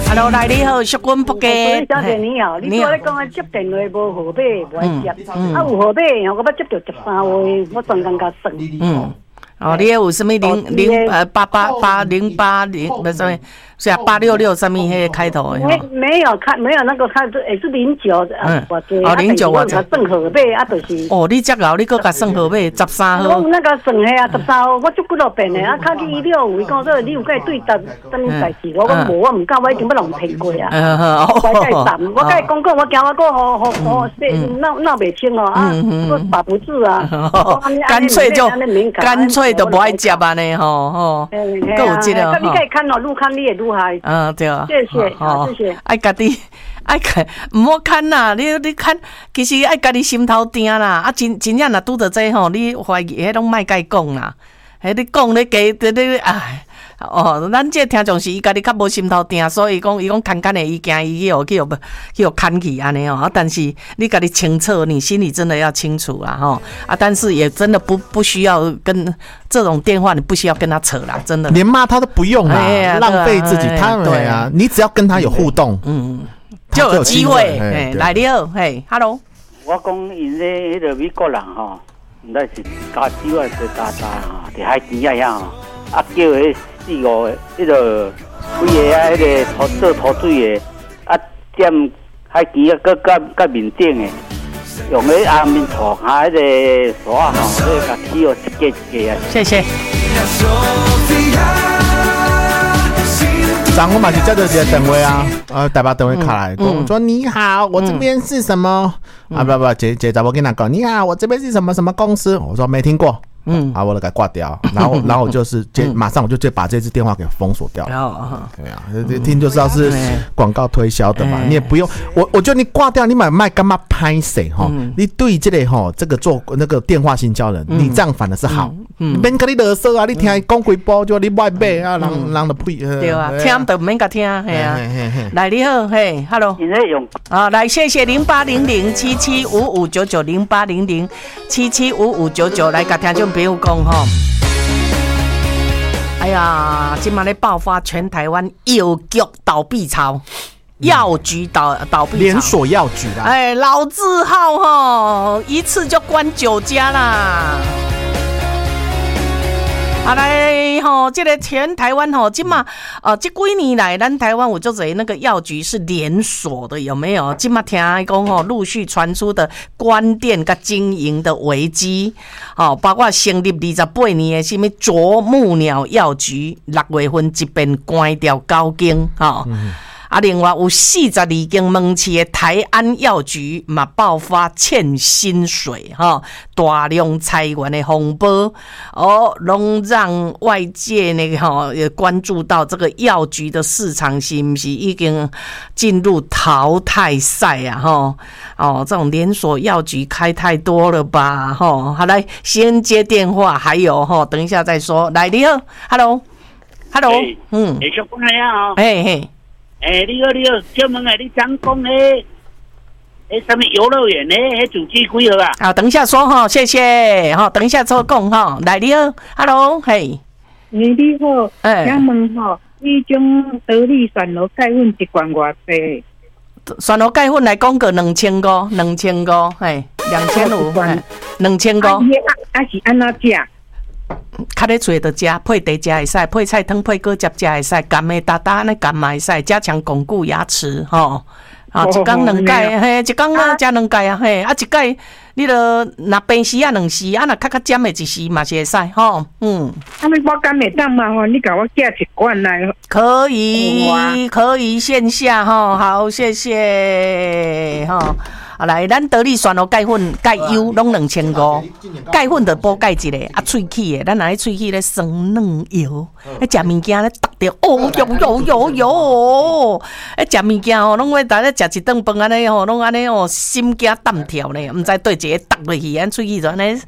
Hello， 来你好，淑君福建。 小姐你好，你说你讲接电话无号码，无爱接，有号码，我要接到13位，我专工甲算。 哦，你有什么8888080不是什么？是啊，866什么迄个开头的？ 没有那个开，也是09，我这 09我这算号码啊，就是。 哦，你这个你搁甲算号码13号。 我那个算嘿啊，13号，我足几落遍的啊，较去165，伊讲说你有甲伊对答什么代志，我讲无，我唔敢，我已经要人骗过啊。我甲伊谈，我甲伊讲过，我惊我讲好闹袂清哦啊，我把不住啊。 干脆就无爱接安尼吼，够有这个。 你可以看哦，愈看你也愈嗨。 对啊。 谢谢，好，谢谢。 爱家己。爱看，唔好看啦！你看，其实爱家己心头定啦。啊，真正若拄着这吼，你怀疑迄拢莫甲伊讲啦。迄你讲你加你哎。哦，咱这听众是伊家己较无心头定，所以伊讲看的伊惊伊去看去安尼哦。但是你家己清楚，你心里真的要清楚啦吼。啊，但是也真的不需要跟这种电话，你不需要跟他扯啦，真的。 连骂他都不用啦，浪费自己。对啊，你只要跟他有互动， 就有机会。来你好，嘿 ，Hello。 我讲因迄个美国人吼，毋知是加州还是加拿吼，伫海边遐吼，啊叫迄4、5个，迄个几个啊，迄个做土水的，啊踮海边啊，佮面顶的，用迄红面床啊，迄个沙吼，迄甲起哦一个一个啊。 谢谢。 昨我嘛是接到一个电话啊，台北电话卡来，跟我说你好，我这边是什么？不，姐查某跟他讲，你好，我这边是什么什么公司？我说没听过。我就给挂掉，然后我就是马上我就把这支电话给封锁掉了。对啊，一听就知道是广告推销的嘛，你也不用我觉得你挂掉，你买干嘛拍谁哈？你对这类哈这个做那个电话行销人，你这样反而是好。免跟你勒索啊，你听讲几波就你买买啊，人就呸。 对啊，听都免甲听，系啊。来你好，嘿 ，Hello。 现在用啊，来谢谢08007755990800775599来甲听众朋友讲吼。哎呀，今嘛咧爆发全台湾药局倒闭潮。药局倒闭， 连锁药局啦！ 哎，老字号吼，一次就关9家啦。啊来吼，这个全台湾吼，今嘛这几年来，咱台湾有做者那个药局是连锁的，有没有？今嘛听讲吼，陆续传出的关店跟经营的危机，哦，包括成立28年的什么啄木鸟药局，6月份一边关掉9间，哈。啊，另外有42间门市的台安药局嘛爆发欠薪水哈，大量裁员的风波哦，拢让外界那个也关注到这个药局的市场是不是已经进入淘汰赛啊哈？哦，这种连锁药局开太多了吧哈？好，来先接电话，还有哈，等一下再说。来，你好 ，Hello， 你小朋友啊， 嘿。 你好，请问你讲什么游乐园呢？主机几号啊？ 好，等一下说哈，谢谢哈，等一下再讲哈。来，你好 ，Hello， 嘿， 你好，请问哈，你种得力酸螺钙粉一罐偌济？ 酸螺钙粉来讲个2500，嘿，2500，嘿，2500。 啊是安怎食？ 较咧做着食，配茶食会使，配菜汤配果汁食会使，甘的搭搭安尼甘嘛会使，加强巩固牙齿吼。一天2盖，嘿，一天啊食2盖啊，嘿，啊一盖你著若平时啊2时，啊若较尖的1时嘛是会使吼。啊你我敢会当麻烦你甲我寄一罐来？ 可以线下吼，好，谢谢吼。来，咱得力酸螺钙粉、钙油拢2500，钙粉就补钙一个，啊，喙齿的，咱若咧喙齿咧酸嫩油，食物件咧达着，食物件吼，拢会大咧食一顿饭安尼吼，拢安尼吼，心惊胆跳呢，毋知对一个搭落去，咱喙齿就安尼，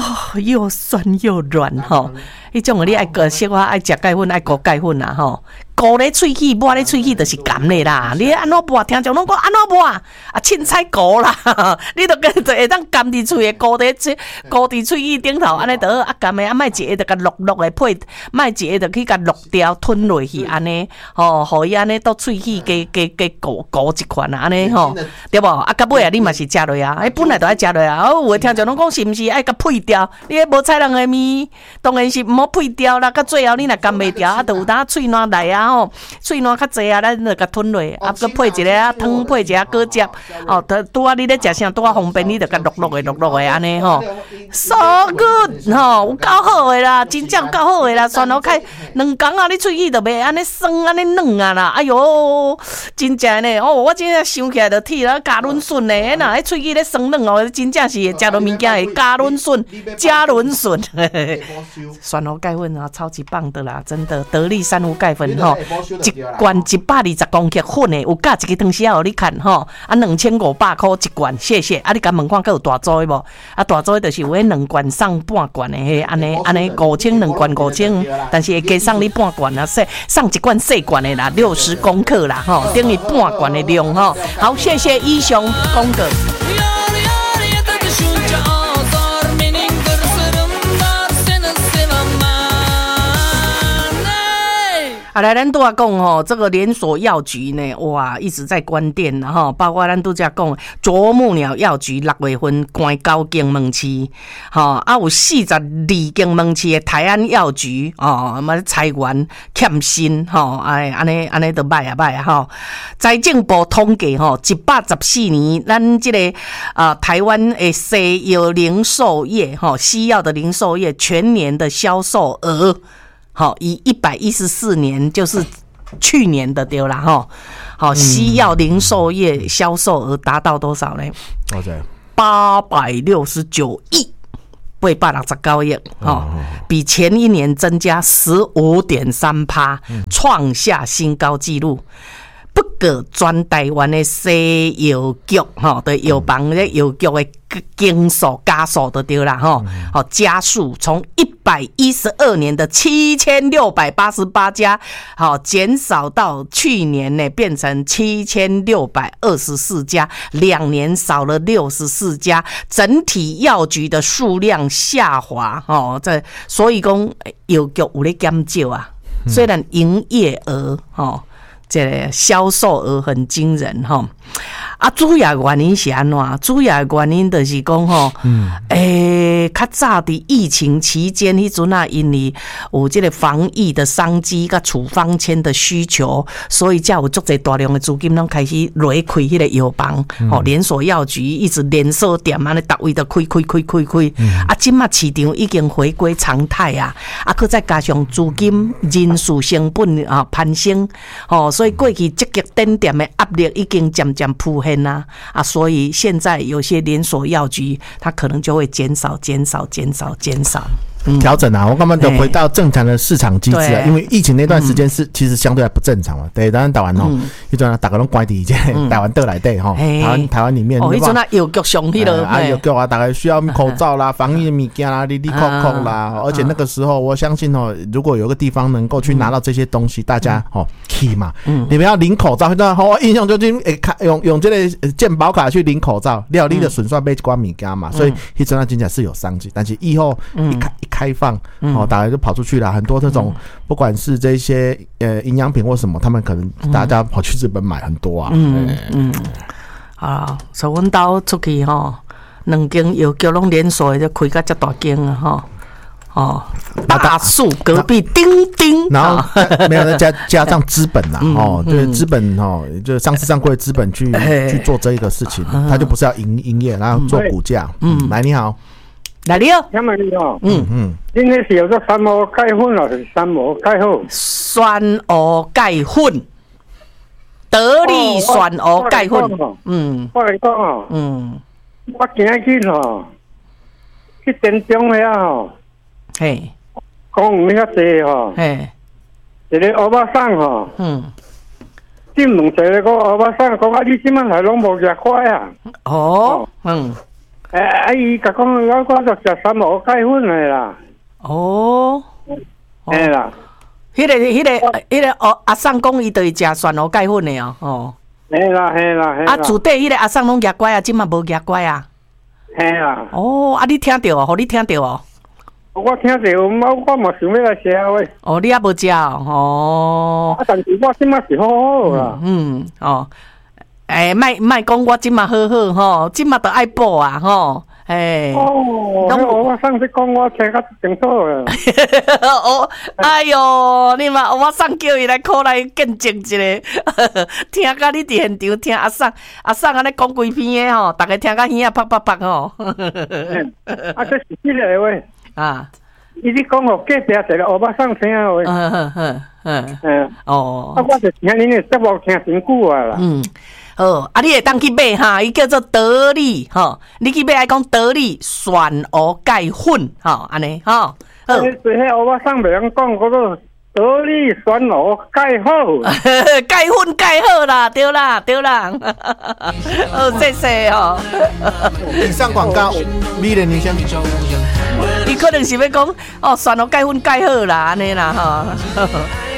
又酸又软吼。迄种你爱个小可爱食钙粉，爱补钙粉啦吼， 糊咧喙齿，抹咧喙齿就是甘的啦。你安怎抹？听众拢讲安怎抹啊？凊彩糊啦，你就会当甘伫喙的糊伫喙齿顶头，安尼就好。甘的莫一下就甲落的配，莫一下就去甲落掉吞落去，安尼互伊安尼到喙齿加糊一款啊，安尼对无？到尾你嘛是食落啊，本来就爱食落啊。有的听众拢讲是毋是爱甲配掉？你无菜人的面，当然是毋好配掉啦。到最后你若甘袂掉，就有当喙烂来啊。喙烂较济啊，咱就甲吞落，佮配一个啊汤，配一个果汁，拄啊你咧食啥，拄啊方便，你就甲落的安尼so good 有够好诶啦，真正够好诶啦，蒜头开2工啊，你喙齿就袂安尼酸安尼软啊啦，哎哟，真正呢，我真正想起来就铁啦，加仑笋呢，那迄喙齿咧酸软真正是食到物件会加仑笋，蒜头钙粉超级棒的啦，真的，得力珊瑚钙粉一罐120公克粉的，有加一个汤匙啊，你看2500块一罐，谢谢。你甲问看，还有大组的无？大组的就是有迄2罐送半罐的，安尼5200罐5000，但是会加送你半罐啊，送一罐细罐的啦，60公克啦，等于半罐的量好，谢谢以上公告。来，咱拄仔讲这个连锁药局呢，哇，一直在关店了包括咱拄则讲啄木鸟药局6月份关9间门市，有42间门市的台安药局裁员欠薪安尼就歹啊财政部统计114年，咱这个台湾的西药零售业西药的零售业全年的销售额。以114年就是去年的对啦西药零售业销售额达到多少呢？869亿，869亿比前一年增加15.3%，创下新高纪录。不过全台湾的西药局的药房的药局的经数加速就对啦加速从112年的7688家减少到去年呢变成7624家，2年少了64家，整体药局的数量下滑所以讲药局有咧减少啊，虽然营业额这个销售额很惊人主要原因是安怎？主要原因就是讲较早伫疫情期间迄阵因为有这个防疫的商机甲处方签的需求，所以才有足侪大量的资金拢开始落去开迄个药房连锁药局，一直连锁店安尼，逐位都开。即马市场已经回归常态啊，佮再加上资金、人事成本攀升所以过去积极点店的压力已经渐渐浮现所以现在有些连锁药局它可能就会减少调整我根本就回到正常的市场机制因为疫情那段时间是其实相对还不正常嘛。对，当然台湾一阵大家拢关伫台湾岛内底台湾里面迄阵药局上迄个药局大概需要口罩啦、防疫的物件啦、哩扣啦，而且那个时候我相信如果有个地方能够去拿到这些东西，大家去嘛，你们要领口罩，我印象中用这个健保卡去领口罩，料理的损失被关物件嘛，所以迄阵真的是有商机，但是以后一开放大家就跑出去了，很多这种不管是这些营养品或什么，他们可能大家跑去日本买很多所以阮兜出去2间药局拢连锁的，开甲遮大间大树隔壁叮叮， 然后没有再加上资本对资本就上市上柜的资本去做这一个事情，他就不是要营业，然后做股价。来你好。 来你好， 请问你今天是有个酸莴钙粉还是酸莴钙粉？ 酸莴钙粉，得力酸莴钙粉。 我来讲我今日去电中遐嘿， 讲有遐济嘿， 一个欧巴桑这两个咧，个欧巴桑讲你即摆来拢无食快伊甲讲我就食酸莴钙粉的啦。 嘿啦，迄迄个阿桑讲伊就是食蒜蚵钙粉的哦。 嘿啦。 啊，厝底迄个阿桑拢夹乖啊，即嘛无夹乖啊。 嘿啦。 哦，啊，你听到哦？互你听到哦？ 我听到，我嘛想要来食喂。 哦，你也无食哦。 啊，但是我即马是好好啦。 哦。莫讲我即嘛好好吼，即嘛都爱补啊吼。 我上次讲我听较清楚了。 哎哟，你嘛我上叫伊来考来见证一下，听甲你伫现场听阿桑安尼讲规篇的吼，大家听甲耳啊啪啪吼。 啊，这是即个喂。 啊， 伊咧讲哦，隔壁一个欧巴桑听喂。 哦。 啊，我就听恁的节目听真久啊啦。 好，啊，你会当去买哈，伊叫做得力吼，你去买爱讲得力蒜蚵钙粉吼，安尼吼。好， 迄欧巴桑袂晓讲嗰个得力蒜蚵钙好， 钙粉钙好啦，对啦。哦，谢谢吼。 以上广告，美人女生。 伊可能是要讲哦，蒜蚵钙粉钙好啦，安尼啦吼。